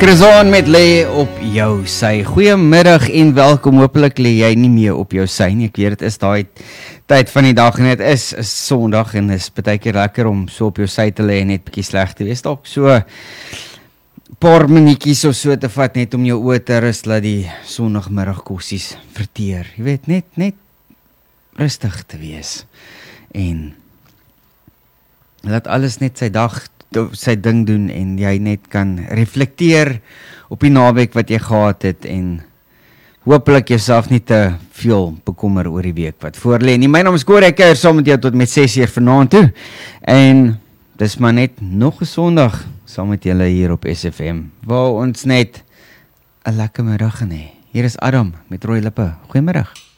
Chris met lê op jou sy. Goeiemiddag en welkom. Hoopelik lê jy nie meer op jou sy nie. Ek weet dit is daai tyd van die dag en dit is Sondag en is baie keer lekker om so op jou sy te lê en net bietjie sleg te wees. Dalk so paar minuutjies of so te vat net om jou oë te rus, laat die Sondagmiddagkossies verteer. Jy weet, net rustig te wees en laat alles net sy ding doen en jy net kan reflekteer op die naweek wat jy gehad het en hoopelik jouself nie te veel bekommer oor die week wat voorlê nie. My naam is Corey Keur, saam met jou tot met 6 uur vanaand toe en dis maar net nog 'n Sondag saam met julle hier op SFM waar ons net 'n lekker middag gaan hê. Hier is Adam met rooi lippe. Goeiemiddag.